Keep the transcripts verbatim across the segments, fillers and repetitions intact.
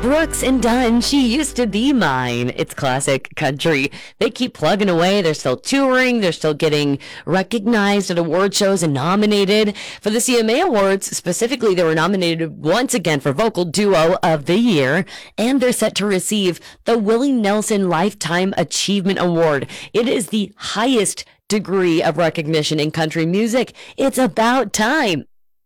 Brooks and Dunn, she used to be mine. It's classic country. They keep plugging away. They're still touring. They're still getting recognized at award shows and nominated for the C M A Awards. Specifically, they were nominated once again for Vocal Duo of the Year, and they're set to receive the Willie Nelson Lifetime Achievement Award. It is the highest degree of recognition in country music. It's about time.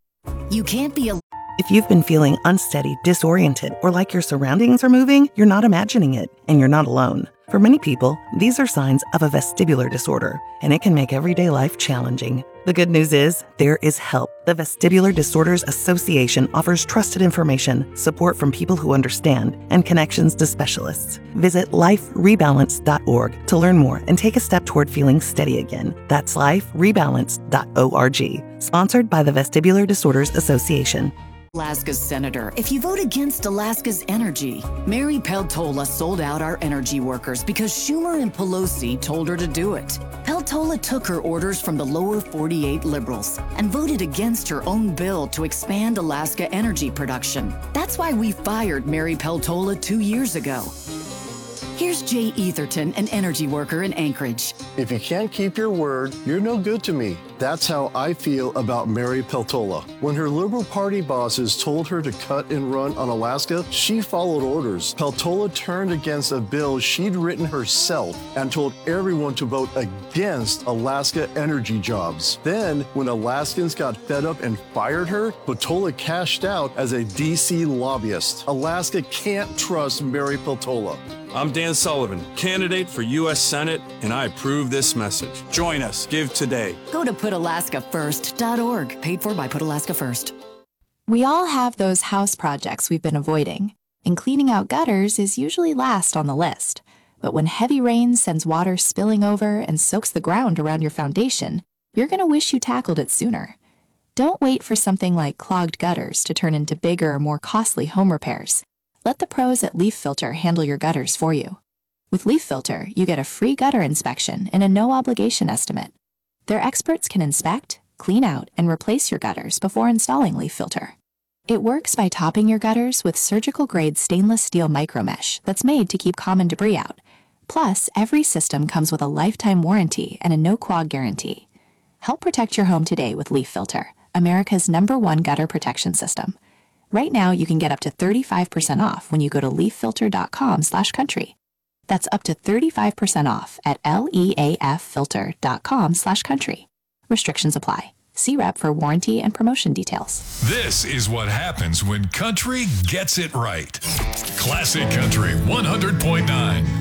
You can't be a If you've been feeling unsteady, disoriented, or like your surroundings are moving, you're not imagining it, and you're not alone. For many people, these are signs of a vestibular disorder, and it can make everyday life challenging. The good news is, there is help. The Vestibular Disorders Association offers trusted information, support from people who understand, and connections to specialists. Visit life rebalance dot org to learn more and take a step toward feeling steady again. That's life rebalance dot org. Sponsored by the Vestibular Disorders Association. Alaska's senator if you vote against Alaska's energy. Mary Peltola sold out our energy workers because Schumer and Pelosi told her to do it. Peltola took her orders from the lower forty-eight liberals and voted against her own bill to expand Alaska energy production. That's why we fired Mary Peltola two years ago. Here's Jay Etherton, an energy worker in Anchorage. If you can't keep your word, you're no good to me. That's how I feel about Mary Peltola. When her Liberal Party bosses told her to cut and run on Alaska, she followed orders. Peltola turned against a bill she'd written herself and told everyone to vote against Alaska energy jobs. Then, when Alaskans got fed up and fired her, Peltola cashed out as a D C lobbyist. Alaska can't trust Mary Peltola. I'm Dan Sullivan, candidate for U S Senate, and I approve this message. Join us. Give today. Go to put alaska first dot org, paid for by Put Alaska First. We all have those house projects we've been avoiding, and cleaning out gutters is usually last on the list. But when heavy rain sends water spilling over and soaks the ground around your foundation, you're going to wish you tackled it sooner. Don't wait for something like clogged gutters to turn into bigger, more costly home repairs. Let the pros at Leaf Filter handle your gutters for you. With Leaf Filter, you get a free gutter inspection and a no-obligation estimate. Their experts can inspect, clean out, and replace your gutters before installing Leaf Filter. It works by topping your gutters with surgical-grade stainless steel micromesh that's made to keep common debris out. Plus, every system comes with a lifetime warranty and a no-clog guarantee. Help protect your home today with Leaf Filter, America's number one gutter protection system. Right now, you can get up to thirty-five percent off when you go to leaf filter dot com slash country. That's up to thirty-five percent off at leaf filter dot com slash country. Restrictions apply. See rep for warranty and promotion details. This is what happens when country gets it right. Classic Country one hundred point nine.